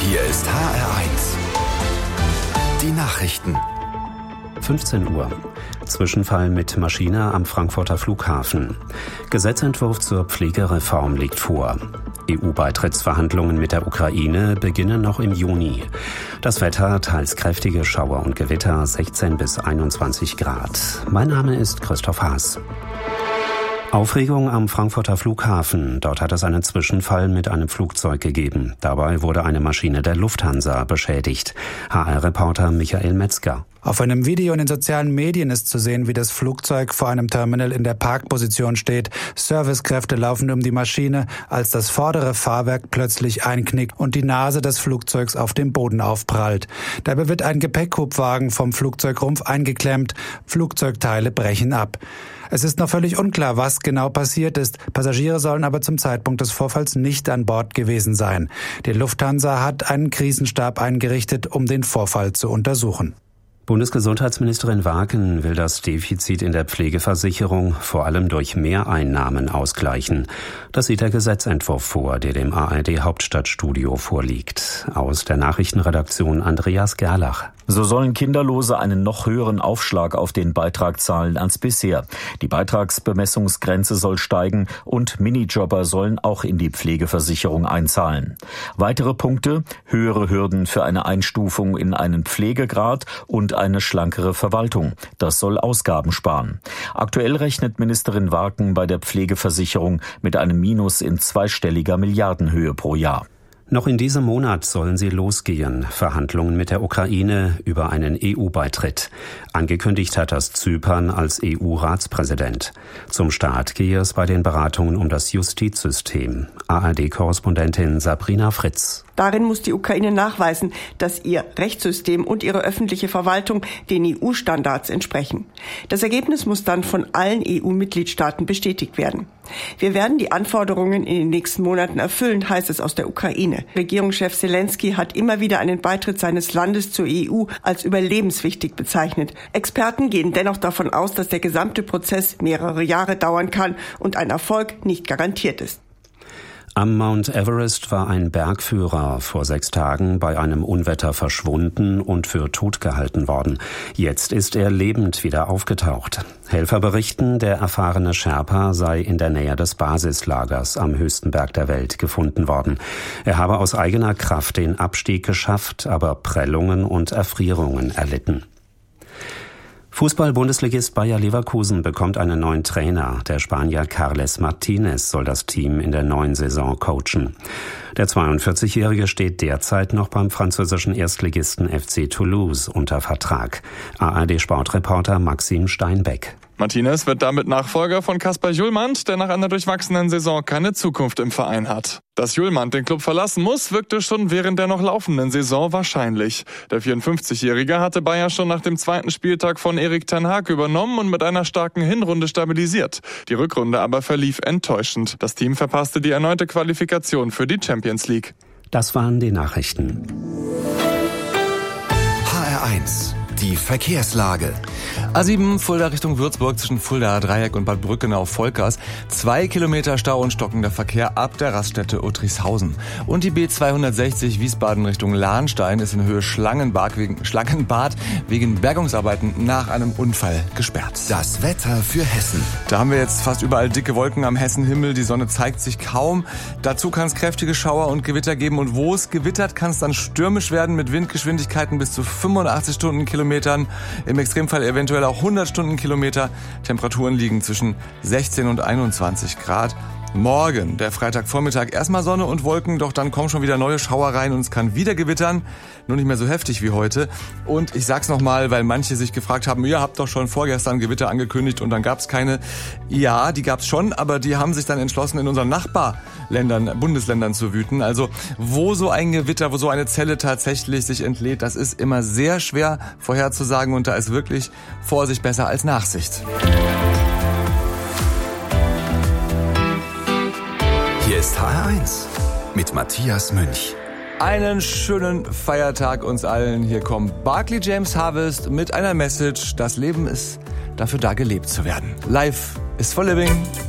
Hier ist HR1. Die Nachrichten. 15 Uhr. Zwischenfall mit Maschine am Frankfurter Flughafen. Gesetzentwurf zur Pflegereform liegt vor. EU-Beitrittsverhandlungen mit der Ukraine beginnen noch im Juni. Das Wetter, teils kräftige Schauer und Gewitter, 16 bis 21 Grad. Mein Name ist Christoph Haas. Aufregung am Frankfurter Flughafen. Dort hat es einen Zwischenfall mit einem Flugzeug gegeben. Dabei wurde eine Maschine der Lufthansa beschädigt. HR-Reporter Michael Metzger. Auf einem Video in den sozialen Medien ist zu sehen, wie das Flugzeug vor einem Terminal in der Parkposition steht. Servicekräfte laufen um die Maschine, als das vordere Fahrwerk plötzlich einknickt und die Nase des Flugzeugs auf dem Boden aufprallt. Dabei wird ein Gepäckhubwagen vom Flugzeugrumpf eingeklemmt. Flugzeugteile brechen ab. Es ist noch völlig unklar, was genau passiert ist. Passagiere sollen aber zum Zeitpunkt des Vorfalls nicht an Bord gewesen sein. Die Lufthansa hat einen Krisenstab eingerichtet, um den Vorfall zu untersuchen. Bundesgesundheitsministerin Wagen will das Defizit in der Pflegeversicherung vor allem durch Mehreinnahmen ausgleichen. Das sieht der Gesetzentwurf vor, der dem ARD Hauptstadtstudio vorliegt. Aus der Nachrichtenredaktion Andreas Gerlach. So sollen Kinderlose einen noch höheren Aufschlag auf den Beitrag zahlen als bisher. Die Beitragsbemessungsgrenze soll steigen und Minijobber sollen auch in die Pflegeversicherung einzahlen. Weitere Punkte: höhere Hürden für eine Einstufung in einen Pflegegrad und eine schlankere Verwaltung. Das soll Ausgaben sparen. Aktuell rechnet Ministerin Wagen bei der Pflegeversicherung mit einem Minus in zweistelliger Milliardenhöhe pro Jahr. Noch in diesem Monat sollen sie losgehen. Verhandlungen mit der Ukraine über einen EU-Beitritt. Angekündigt hat das Zypern als EU-Ratspräsident. Zum Start gehe es bei den Beratungen um das Justizsystem. ARD-Korrespondentin Sabrina Fritz. Darin muss die Ukraine nachweisen, dass ihr Rechtssystem und ihre öffentliche Verwaltung den EU-Standards entsprechen. Das Ergebnis muss dann von allen EU-Mitgliedstaaten bestätigt werden. Wir werden die Anforderungen in den nächsten Monaten erfüllen, heißt es aus der Ukraine. Regierungschef Zelensky hat immer wieder einen Beitritt seines Landes zur EU als überlebenswichtig bezeichnet. Experten gehen dennoch davon aus, dass der gesamte Prozess mehrere Jahre dauern kann und ein Erfolg nicht garantiert ist. Am Mount Everest war ein Bergführer vor 6 Tagen bei einem Unwetter verschwunden und für tot gehalten worden. Jetzt ist er lebend wieder aufgetaucht. Helfer berichten, der erfahrene Sherpa sei in der Nähe des Basislagers am höchsten Berg der Welt gefunden worden. Er habe aus eigener Kraft den Abstieg geschafft, aber Prellungen und Erfrierungen erlitten. Fußball-Bundesligist Bayer Leverkusen bekommt einen neuen Trainer. Der Spanier Carles Martinez soll das Team in der neuen Saison coachen. Der 42-Jährige steht derzeit noch beim französischen Erstligisten FC Toulouse unter Vertrag. ARD-Sportreporter Maxim Steinbeck. Martinez wird damit Nachfolger von Kasper Hjulmand, der nach einer durchwachsenen Saison keine Zukunft im Verein hat. Dass Hjulmand den Club verlassen muss, wirkte schon während der noch laufenden Saison wahrscheinlich. Der 54-Jährige hatte Bayer schon nach dem 2. Spieltag von Erik ten Hag übernommen und mit einer starken Hinrunde stabilisiert. Die Rückrunde aber verlief enttäuschend. Das Team verpasste die erneute Qualifikation für die Champions League. Das waren die Nachrichten. HR1. Die Verkehrslage. A7 Fulda Richtung Würzburg zwischen Fulda Dreieck und Bad Brückenau-Volkers. 2 Kilometer Stau und stockender Verkehr ab der Raststätte Uttrichshausen. Und die B260 Wiesbaden Richtung Lahnstein ist in Höhe Schlangenbad wegen Bergungsarbeiten nach einem Unfall gesperrt. Das Wetter für Hessen. Da haben wir jetzt fast überall dicke Wolken am Hessenhimmel. Die Sonne zeigt sich kaum. Dazu kann es kräftige Schauer und Gewitter geben. Und wo es gewittert, kann es dann stürmisch werden mit Windgeschwindigkeiten bis zu 85 Stundenkilometern. Im Extremfall eventuell auch 100 Stundenkilometer. Temperaturen liegen zwischen 16 und 21 Grad. Morgen, der Freitagvormittag, erstmal Sonne und Wolken, doch dann kommen schon wieder neue Schauer rein und es kann wieder gewittern, nur nicht mehr so heftig wie heute. Und ich sag's nochmal, weil manche sich gefragt haben, ihr habt doch schon vorgestern Gewitter angekündigt und dann gab's keine. Ja, die gab's schon, aber die haben sich dann entschlossen, in unseren Nachbarländern, Bundesländern zu wüten. Also wo so ein Gewitter, wo so eine Zelle tatsächlich sich entlädt, das ist immer sehr schwer vorherzusagen und da ist wirklich Vorsicht besser als Nachsicht. Hier ist HR1 mit Matthias Münch. Einen schönen Feiertag uns allen. Hier kommt Barclay James Harvest mit einer Message. Das Leben ist dafür da, gelebt zu werden. Life is for living.